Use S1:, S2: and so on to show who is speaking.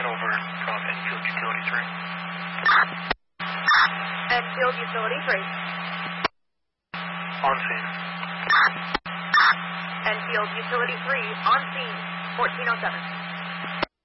S1: over Enfield Utility 3.
S2: Enfield Utility 3.
S1: On scene.
S2: Enfield Utility 3, on scene, 1407.